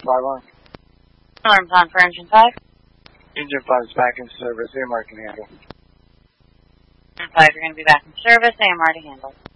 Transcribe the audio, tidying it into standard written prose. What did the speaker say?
5 on. Alarm's on for Engine 5. Engine 5 is back in service. AMR can handle. Engine 5, you're going to be back in service. AMR to handle.